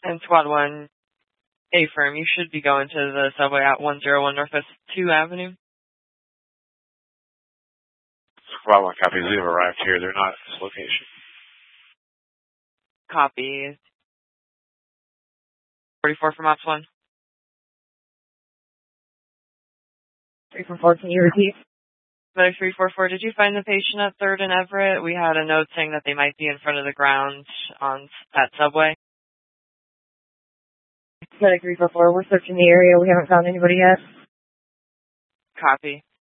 And Squad 1, A-firm, you should be going to the subway at 101 Northwest 2 Avenue. Squad 1 copies. We have arrived here. They're not at this location. Copy. 44 from Ops 1. 344, can you repeat? Medic 344, did you find the patient at 3rd and Everett? We had a note saying that they might be in front of the ground at Subway. Medic 344, we're searching the area. We haven't found anybody yet. Copy.